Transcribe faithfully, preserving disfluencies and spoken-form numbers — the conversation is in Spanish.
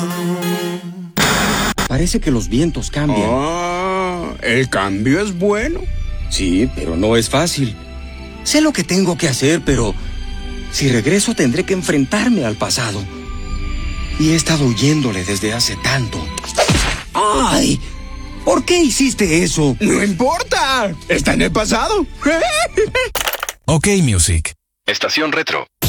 Parece que los vientos cambian. Ah, ¿el cambio es bueno? Sí, pero no es fácil. Sé lo que tengo que hacer, pero si regreso tendré que enfrentarme al pasado. Y he estado huyéndole desde hace tanto. ¡Ay! ¿Por qué hiciste eso? No importa, está en el pasado. OK Music. Estación Retro.